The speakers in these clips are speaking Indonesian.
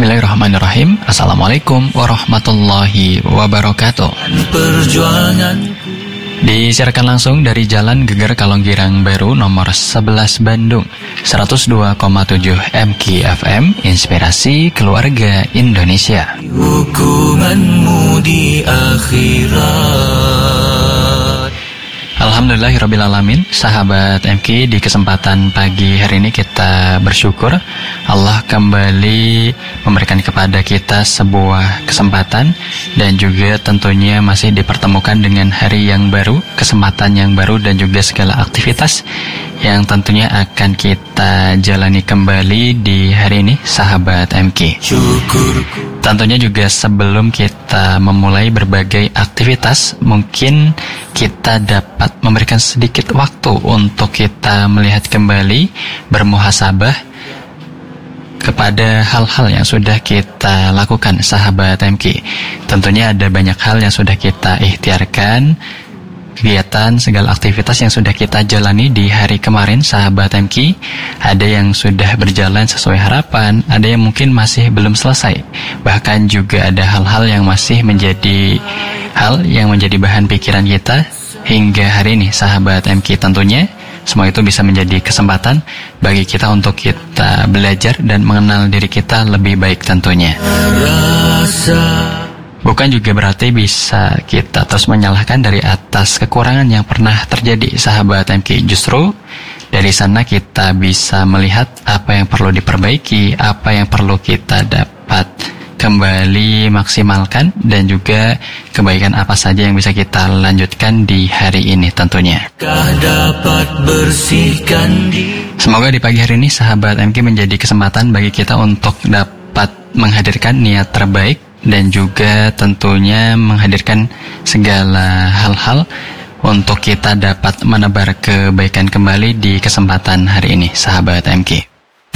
Bismillahirrahmanirrahim. Assalamualaikum warahmatullahi wabarakatuh. Disiarkan langsung dari Jalan Geger Kalonggirang Baru nomor 11 Bandung, 102,7 MKFM, Inspirasi Keluarga Indonesia. Hukumanmu di akhirat. Alhamdulillahirrabbilalamin. Sahabat MK, di kesempatan pagi hari ini kita bersyukur Allah kembali memberikan kepada kita sebuah kesempatan dan juga tentunya masih dipertemukan dengan hari yang baru, kesempatan yang baru dan juga segala aktivitas yang tentunya akan kita jalani kembali di hari ini, sahabat MK. Tentunya juga sebelum kita memulai berbagai aktivitas, mungkin kita dapat memberikan sedikit waktu untuk kita melihat kembali, bermuhasabah kepada hal-hal yang sudah kita lakukan, sahabat MK. Tentunya ada banyak hal yang sudah kita ikhtiarkan, kegiatan, segala aktivitas yang sudah kita jalani di hari kemarin, sahabat MK. Ada yang sudah berjalan sesuai harapan, ada yang mungkin masih belum selesai. Bahkan juga ada hal-hal yang masih menjadi hal yang menjadi bahan pikiran kita hingga hari ini, sahabat MK. Tentunya semua itu bisa menjadi kesempatan bagi kita untuk kita belajar dan mengenal diri kita lebih baik tentunya. Bukan juga berarti bisa kita terus menyalahkan dari atas kekurangan yang pernah terjadi, sahabat MK. Justru dari sana kita bisa melihat apa yang perlu diperbaiki, apa yang perlu kita dapat kembali maksimalkan, dan juga kebaikan apa saja yang bisa kita lanjutkan di hari ini tentunya. Semoga di pagi hari ini, sahabat MK, menjadi kesempatan bagi kita untuk dapat menghadirkan niat terbaik dan juga tentunya menghadirkan segala hal-hal untuk kita dapat menebar kebaikan kembali di kesempatan hari ini, sahabat MK.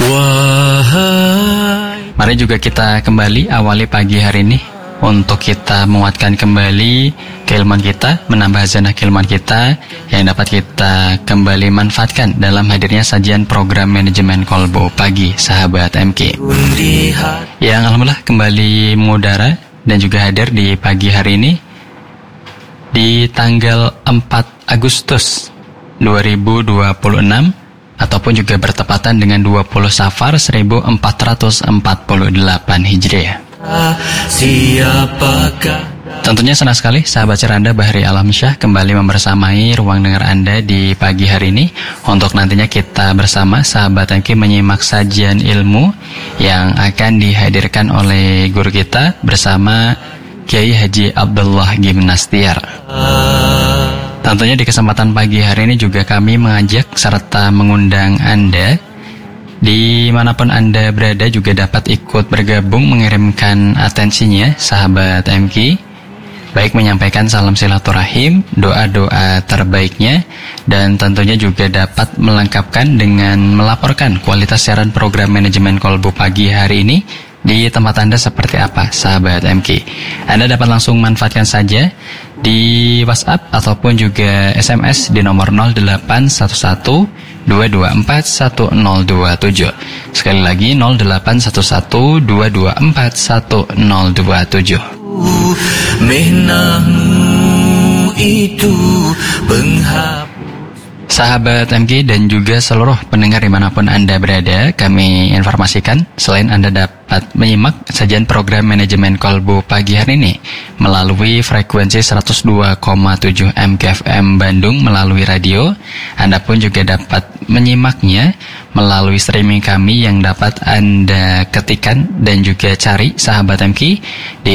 Mari juga kita kembali awali pagi hari ini untuk kita menguatkan kembali keilmuan kita, menambah hazanah keilmuan kita yang dapat kita kembali manfaatkan dalam hadirnya sajian program manajemen kolbu pagi, sahabat MK, yang alhamdulillah kembali mengudara dan juga hadir di pagi hari ini di tanggal 4 Agustus 2026 ataupun juga bertepatan dengan 20 Safar 1448 Hijriah. Tentunya senang sekali sahabat Ceranda Bahri Alamsyah kembali membersamai ruang dengar Anda di pagi hari ini untuk nantinya kita bersama sahabat MK menyimak sajian ilmu yang akan dihadirkan oleh guru kita bersama Kiai Haji Abdullah Gimnastiar. Tentunya di kesempatan pagi hari ini juga kami mengajak serta mengundang Anda dimanapun Anda berada juga dapat ikut bergabung mengirimkan atensinya, sahabat MK, baik menyampaikan salam silaturahim, doa-doa terbaiknya, dan tentunya juga dapat melengkapkan dengan melaporkan kualitas siaran program manajemen kolbu pagi hari ini di tempat Anda seperti apa, sahabat MK. Anda dapat langsung manfaatkan saja di WhatsApp ataupun juga SMS di nomor 0811-224-1027. Sekali lagi 0811-224-1027. Mehnamu itu penghapus. Sahabat MK dan juga seluruh pendengar dimanapun Anda berada, kami informasikan selain Anda dapat menyimak sajian program manajemen kolbu pagi hari ini melalui frekuensi 102,7 MKFM Bandung melalui radio, Anda pun juga dapat menyimaknya melalui streaming kami yang dapat Anda ketikan dan juga cari, sahabat MK, di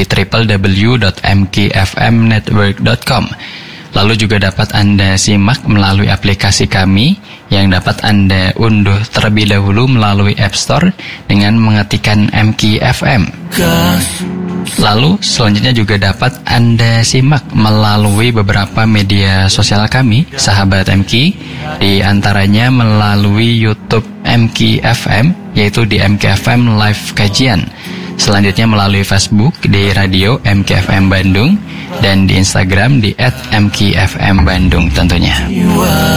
www.mkfmnetwork.com. Lalu juga dapat Anda simak melalui aplikasi kami yang dapat Anda unduh terlebih dahulu melalui App Store dengan mengetikkan MKFM. Lalu selanjutnya juga dapat Anda simak melalui beberapa media sosial kami, sahabat MK, di antaranya melalui YouTube MKFM, yaitu di MKFM Live Kajian. Selanjutnya melalui Facebook di Radio MKFM Bandung dan di Instagram di @MKFM Bandung tentunya.